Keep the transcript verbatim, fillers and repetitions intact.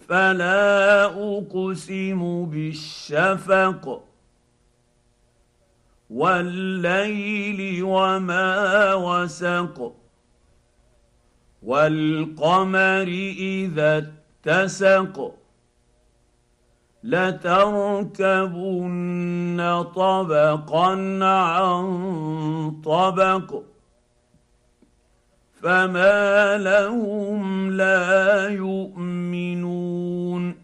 فلا اقسم بالشفق والليل وما وسق والقمر اذا اتسق لتركبن طبقا عن طبق فما لهم لا يؤمنون